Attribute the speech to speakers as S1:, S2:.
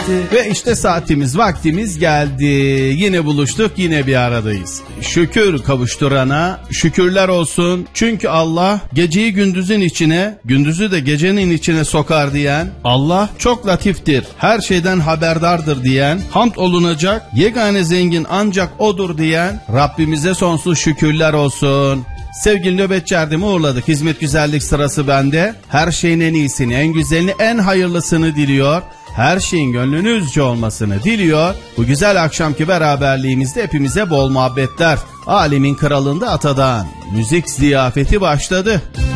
S1: geldi. Ve işte saatimiz, vaktimiz geldi. Yine buluştuk, yine bir aradayız. Şükür kavuşturana şükürler olsun. Çünkü Allah geceyi gündüzün içine, gündüzü de gecenin içine sokar diyen, Allah çok latiftir, her şeyden haberdardır diyen, hamd olunacak yegane zengin ancak O'dur diyen Rabbimize sonsuz şükürler olsun. Sevgili nöbetçi Erdem'i uğurladık. Hizmet güzellik sırası bende. Her şeyin en iyisini, en güzelini, en hayırlısını diliyor. Her şeyin gönlünüzce olmasını diliyor. Bu güzel akşamki beraberliğimizde hepimize bol muhabbetler. Alemin kralında Atadan müzik ziyafeti başladı.